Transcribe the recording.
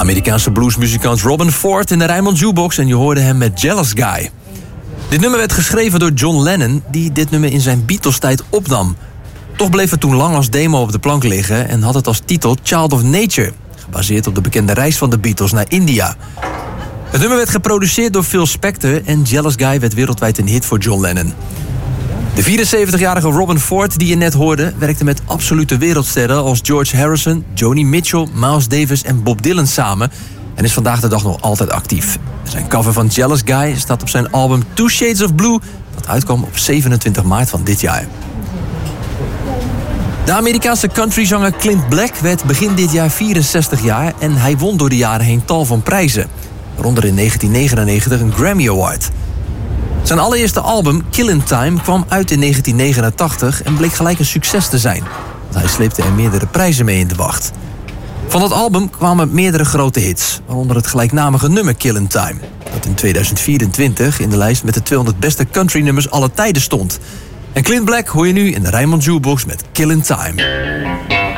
Amerikaanse bluesmuzikant Robben Ford in de Rijnmond Jukebox en je hoorde hem met Jealous Guy. Dit nummer werd geschreven door John Lennon, die dit nummer in zijn Beatles-tijd opnam. Toch bleef het toen lang als demo op de plank liggen en had het als titel Child of Nature, gebaseerd op de bekende reis van de Beatles naar India. Het nummer werd geproduceerd door Phil Spector en Jealous Guy werd wereldwijd een hit voor John Lennon. De 74-jarige Robben Ford, die je net hoorde, werkte met absolute wereldsterren als George Harrison, Joni Mitchell, Miles Davis en Bob Dylan samen en is vandaag de dag nog altijd actief. Zijn cover van Jealous Guy staat op zijn album Two Shades of Blue, dat uitkwam op 27 maart van dit jaar. De Amerikaanse countryzanger Clint Black werd begin dit jaar 64 jaar en hij won door de jaren heen tal van prijzen, waaronder in 1999 een Grammy Award. Zijn allereerste album, Killin' Time, kwam uit in 1989 en bleek gelijk een succes te zijn. Want hij sleepte er meerdere prijzen mee in de wacht. Van dat album kwamen meerdere grote hits, waaronder het gelijknamige nummer Killin' Time, dat in 2024 in de lijst met de 200 beste countrynummers aller tijden stond. En Clint Black hoor je nu in de Rijnmond Jukebox met Killin' Time.